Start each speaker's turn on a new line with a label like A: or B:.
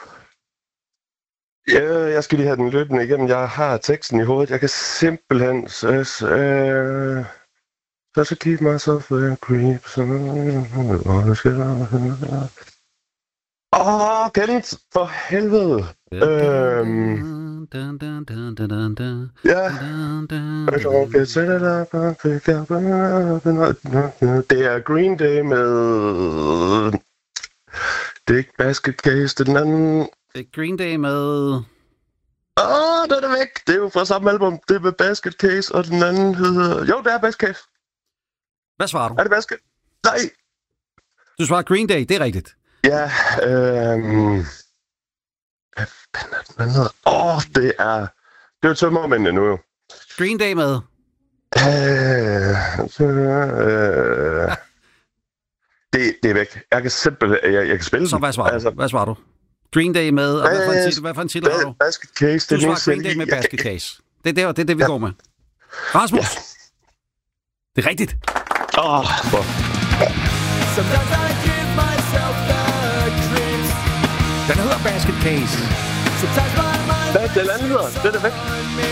A: Ja, jeg skal lige have den løbende igennem. Jeg har teksten i hovedet. Jeg kan simpelthen... Så keep myself a creep. Kent, for helvede. Ja. Det er Green Day med... Det er ikke Basket Case, det er den anden...
B: Det er Green Day med...
A: den er væk. Det er jo fra samme album. Det er med Basket Case, og den anden hedder... Jo, det er Basket Case.
B: Hvad svarer du?
A: Er det Basket? Nej.
B: Du svarer Green Day, det er rigtigt.
A: Ja, hvad fanden er den hedder? Det er jo tømmermændene nu jo.
B: Green Day med?
A: Det er væk. Jeg kan simpelthen... Jeg kan spille
B: så hvad svarer du? Altså, hvad svarer du? Green Day med, og hvad for en titel har du?
A: Basket Case.
B: Du svarer Green Day med Basket Case. Det er det, vi går med. Rasmus! Ja. Det er rigtigt. Den hedder Basket Case.
A: Hvad den anden hedder? Den er væk.